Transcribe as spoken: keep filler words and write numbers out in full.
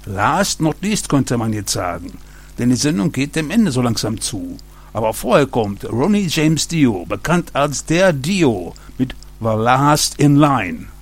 Last not least könnte man jetzt sagen, denn die Sendung geht dem Ende so langsam zu. Aber vorher kommt Ronnie James Dio, bekannt als der Dio, mit The Last in Line.